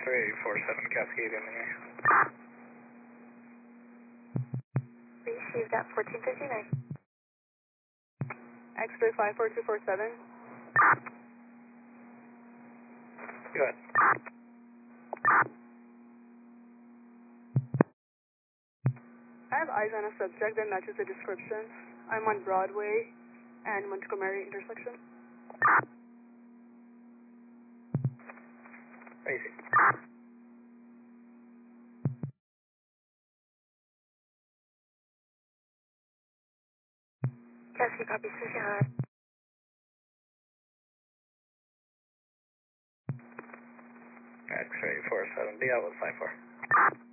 X-ray 47 Cascade in there. Received at 1459. X-ray 54247. Go ahead. I have eyes on a subject that matches the description. I'm on Broadway and Montgomery intersection. Easy. Cassie, copy, switching on. X-ray 47B, I was 54.